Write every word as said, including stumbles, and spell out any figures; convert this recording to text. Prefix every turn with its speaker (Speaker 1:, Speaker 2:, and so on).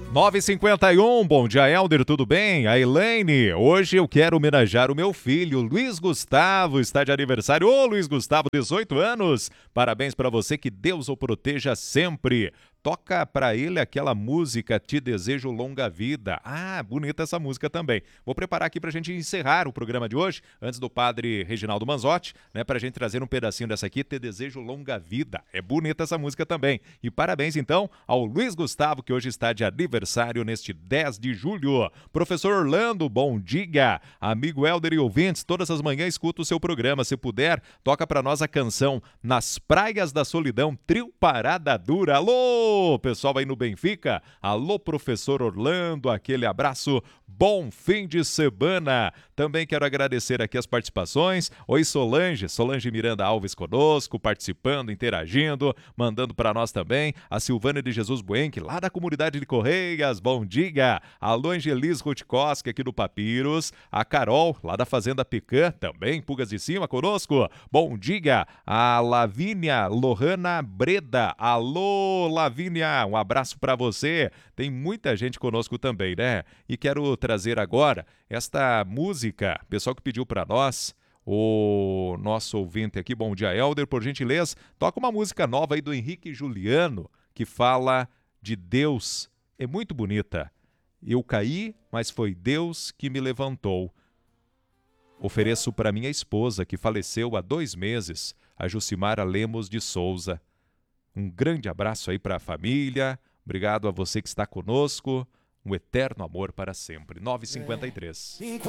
Speaker 1: nove e cinquenta e um, bom dia, Helder, tudo bem? A Elaine, hoje eu quero homenagear o meu filho, Luiz Gustavo, está de aniversário. Ô, Luiz Gustavo, dezoito anos, parabéns para você, que Deus o proteja sempre. Toca pra ele aquela música Te Desejo Longa Vida. Ah, bonita essa música também. Vou preparar aqui pra gente encerrar o programa de hoje, antes do padre Reginaldo Manzotti, né, pra gente trazer um pedacinho dessa aqui, Te Desejo Longa Vida. É bonita essa música também. E parabéns então ao Luiz Gustavo, que hoje está de aniversário neste dez de julho. Professor Orlando, bom dia. Amigo Helder e ouvintes, todas as manhãs escuta o seu programa. Se puder, toca pra nós a canção Nas Praias da Solidão, Trio Parada Dura. Alô! Pessoal aí no Benfica, alô professor Orlando, aquele abraço, bom fim de semana. Também quero agradecer aqui as participações. Oi Solange, Solange Miranda Alves conosco, participando, interagindo, mandando para nós também. A Silvana de Jesus Buenque, lá da comunidade de Correias, bom dia. Alô Angelis Rutkoski aqui do Papiros. A Carol, lá da Fazenda Picã, também, Pulgas de Cima conosco. Bom dia. A Lavínia Lohana Breda, alô Lavínia. Um abraço para você. Tem muita gente conosco também, né? E quero trazer agora esta música, pessoal que pediu para nós, o nosso ouvinte aqui, bom dia, Helder, por gentileza, toca uma música nova aí do Henrique Juliano, que fala de Deus. É muito bonita. Eu caí, mas foi Deus que me levantou. Ofereço para minha esposa, que faleceu há dois meses, a Jucimara Lemos de Souza. Um grande abraço aí para a família. Obrigado a você que está conosco. Um eterno amor para sempre. nove e cinquenta e três.